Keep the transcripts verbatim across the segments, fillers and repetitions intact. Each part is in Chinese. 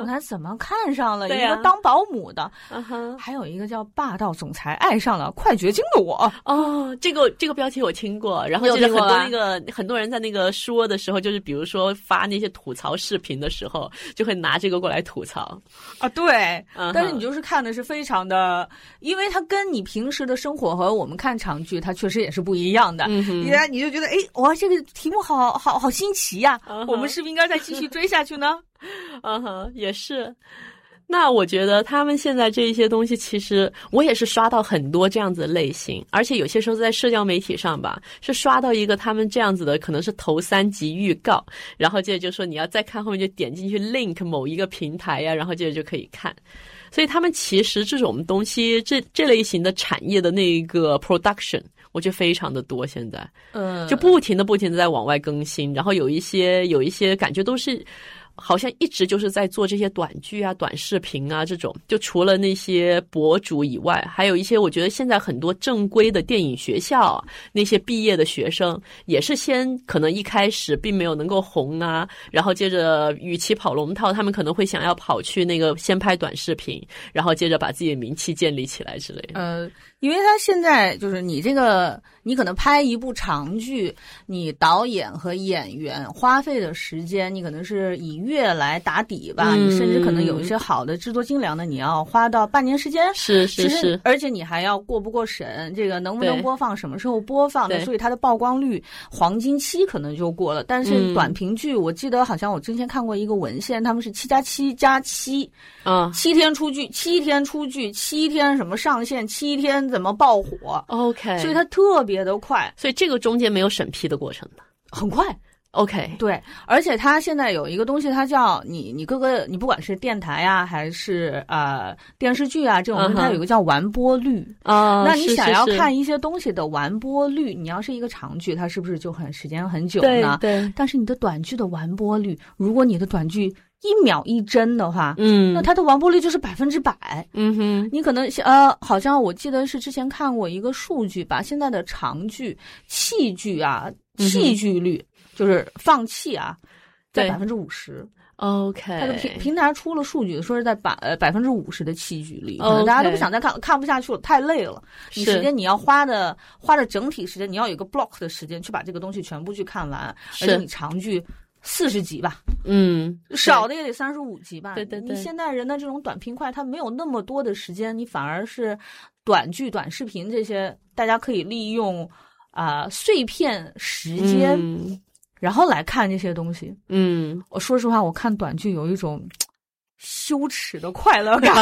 总裁怎么看上了一啊、 个当保姆的， 嗯哼， 还有一个叫霸道总裁爱上了快绝经的我。 哦，这个这个标题我听过，然后就是很多那个很多人在那个说的时候，就是比如说发那些吐槽视频的时候，就会拿这个过来吐槽啊。对， 嗯、 但是你就是看的是非常的，因为它跟你平时的生活和我们看长剧，它确实也是不一样的。 嗯哼， 你你就觉得，哎，哇，这个题目好好好新奇呀、啊！ uh-huh. 我们是不是应该再继续追下去呢？ 嗯哼，也是。那我觉得他们现在这一些东西，其实我也是刷到很多这样子的类型，而且有些时候在社交媒体上吧，是刷到一个他们这样子的，可能是头三集预告，然后接着就说你要再看后面就点进去 link 某一个平台呀、啊，然后接着就可以看。所以他们其实这种东西，这这类型的产业的那个 production， 我觉得非常的多，现在， 嗯， 就不停的不停的在往外更新，然后有一些有一些感觉都是。好像一直就是在做这些短剧啊、短视频啊这种，就除了那些博主以外，还有一些我觉得现在很多正规的电影学校那些毕业的学生，也是先可能一开始并没有能够红啊，然后接着与其跑龙套，他们可能会想要跑去那个先拍短视频，然后接着把自己的名气建立起来之类的。 呃，因为他现在就是你这个，你可能拍一部长剧，你导演和演员花费的时间，你可能是以月来打底吧、嗯、你甚至可能有一些好的制作精良的，你要花到半年时间， 是是是， 而且你还要过不过审，这个能不能播放，什么时候播放的，所以它的曝光率黄金期可能就过了。但是短平剧、嗯、我记得好像我之前看过一个文献，他们是七加七加七啊， 七天出剧，七天出剧，七天什么上线，七天怎么爆火 ，OK， 所以它特别的快， 所以这个中间没有审批的过程的， 很快。 OK， 对，而且它现在有一个东西，它叫你你各个你不管是电台啊还是呃电视剧啊这种东西， uh-huh. 它有一个叫完播率啊。Uh, 那你想要是是是看一些东西的完播率，你要是一个长剧，它是不是就很时间很久呢？ 对对。 但是你的短剧的完播率，如果你的短剧一秒一帧的话， 嗯， 那它的完播率就是百分之百。 嗯哼， 你可能呃，好像我记得是之前看过一个数据吧，现在的长剧、戏剧啊，戏剧率。嗯，就是放弃啊，在百分之五十。 OK， 它的平平台出了数据，说是在百呃百分之五十的弃剧率，可能大家都不想再看， okay. 看不下去了，太累了。你时间你要花的花的整体时间，你要有一个 block 的时间去把这个东西全部去看完，而且你长剧四十集吧， 嗯， 少的也得三十五集吧。 对对对， 你现在人的这种短平快，它没有那么多的时间，你反而是短剧、短视频这些，大家可以利用啊、呃、碎片时间。 嗯， 然后来看这些东西， 嗯， 我说实话，我看短剧有一种羞耻的快乐感。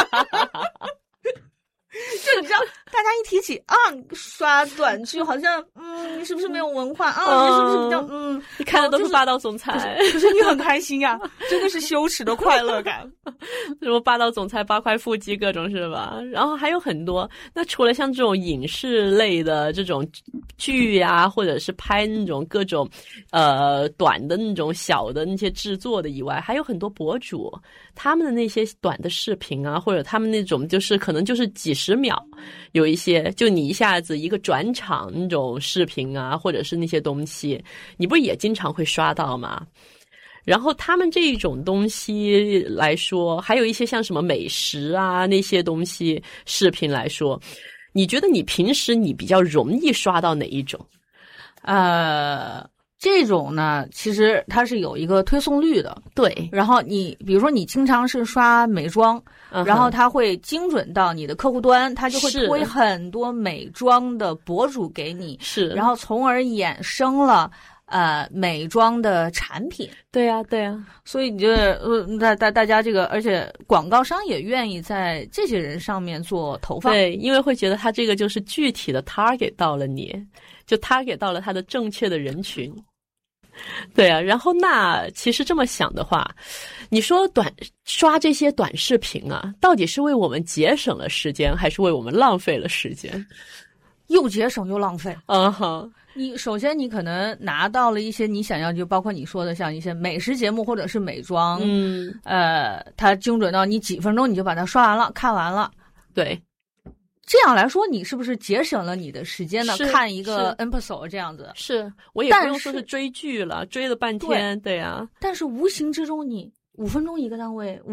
就你知道，大家一提起啊，刷短剧好像，嗯，你是不是没有文化啊？嗯、你是不是比较嗯？ 你看的都是霸道总裁， 可是，可是你很开心呀、啊，真的是羞耻的快乐感。 什么霸道总裁八块腹肌各种是吧？然后还有很多。那除了像这种影视类的这种剧呀，或者是拍那种各种呃短的那种小的那些制作的以外，还有很多博主他们的那些短的视频啊，或者他们那种就是可能就是几十秒，有一些就你一下子一个转场那种视频啊，或者是那些东西，你不是也经常会刷到吗？然后他们这种东西来说，还有一些像什么美食啊那些东西视频来说，你觉得你平时你比较容易刷到哪一种？ 呃这种呢，其实它是有一个推送率的， 对。 然后你比如说你经常是刷美妆， 嗯、 然后它会精准到你的客户端，它就会推很多美妆的博主给你， 是， 然后从而衍生了呃美妆的产品。 对呀、啊、对呀、啊， 所以你就呃大大大家这个，而且广告商也愿意在这些人上面做投放， 对，因为会觉得他这个就是具体的 target 到了你，就 target 到了他的正确的人群。对啊，然后那其实这么想的话，你说短刷这些短视频啊，到底是为我们节省了时间，还是为我们浪费了时间？ 又节省又浪费。 嗯哼， 你首先你可能拿到了一些你想要，就包括你说的像一些美食节目或者是美妆， 嗯， 呃，它精准到你几分钟你就把它刷完了看完了。 对。 这样来说，你是不是节省了你的时间呢？看一个 episode 这样子， 是我也不用说是追剧了，追了半天，对呀、啊。 但是无形之中，你五分钟一个单位，五